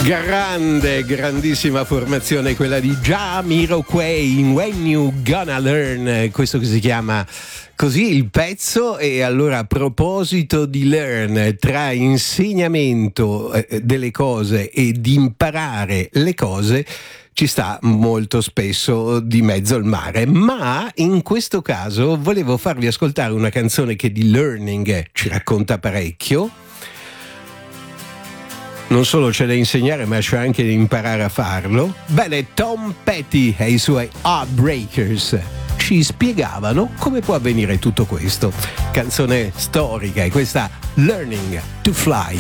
Grandissima formazione quella di Jamiroquai in When You Gonna Learn, questo che si chiama così il pezzo. E allora, a proposito di learn, tra insegnamento delle cose e di imparare le cose ci sta molto spesso di mezzo il mare, ma in questo caso volevo farvi ascoltare una canzone che di learning ci racconta parecchio. Non solo c'è da insegnare, ma c'è anche da imparare a farlo. Bene, Tom Petty e i suoi Heartbreakers ci spiegavano come può avvenire tutto questo. Canzone storica, e questa Learning to Fly.